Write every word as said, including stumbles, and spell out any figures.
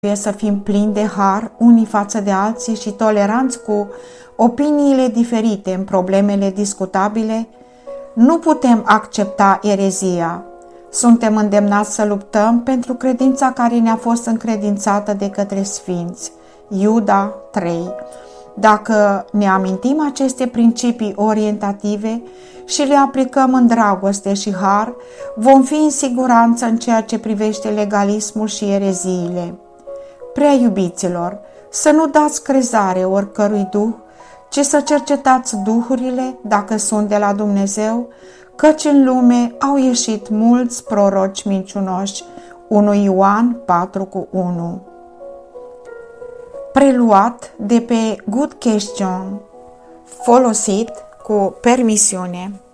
Trebuie să fim plini de har unii față de alții și toleranți cu opiniile diferite în problemele discutabile. Nu putem accepta erezia. Suntem îndemnați să luptăm pentru credința care ne-a fost încredințată de către sfinți. Iuda trei. Dacă ne amintim aceste principii orientative și le aplicăm în dragoste și har, vom fi în siguranță în ceea ce privește legalismul și ereziile. Prea iubiților, să nu dați crezare oricărui duh, ci să cercetați duhurile dacă sunt de la Dumnezeu, căci în lume au ieșit mulți proroci mincinoși. unu Ioan patru unu. Preluat de pe Good Question, folosit cu permisiune.